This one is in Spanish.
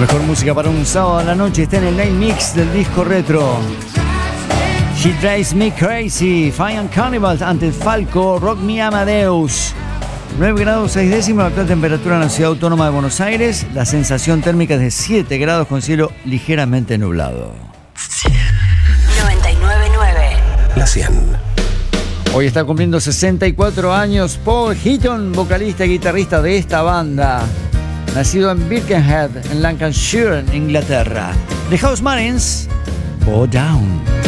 Mejor música para un sábado a la noche está en el Night Mix del disco retro. She Drives Me Crazy, Fire and Carnival ante Falco, Rock Me Amadeus. 9 grados 6 décimos, la actual temperatura en la ciudad autónoma de Buenos Aires. La sensación térmica es de 7 grados con cielo ligeramente nublado. 99.9 La 100. Hoy está cumpliendo 64 años Paul Heaton, vocalista y guitarrista de esta banda. Nacido en Birkenhead, en Lancashire, en Inglaterra. The Housemartins, Bow Down.